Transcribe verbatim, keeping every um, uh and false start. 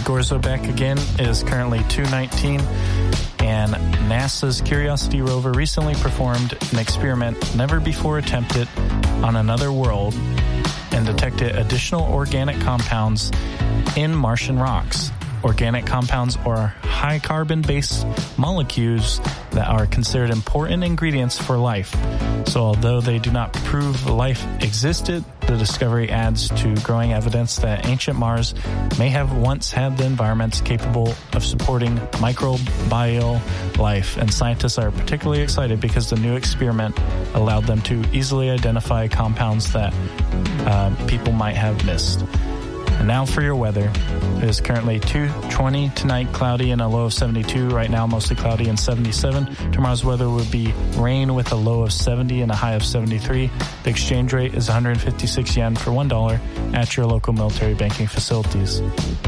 Gorzo back again is currently two nineteen, and NASA's Curiosity rover recently performed an experiment never before attempted on another world and detected additional organic compounds in Martian rocks. Organic compounds are high carbon-based molecules that are considered important ingredients for life. So although they do not prove life existed, the discovery adds to growing evidence that ancient Mars may have once had the environments capable of supporting microbial life. And scientists are particularly excited because the new experiment allowed them to easily identify compounds that uh, people might have missed. And now for your weather. It is currently two twenty tonight, cloudy and a low of seventy-two. Right now, mostly cloudy and seventy-seven. Tomorrow's weather will be rain with a low of seventy and a high of seventy-three. The exchange rate is one hundred fifty-six yen for one dollar at your local military banking facilities.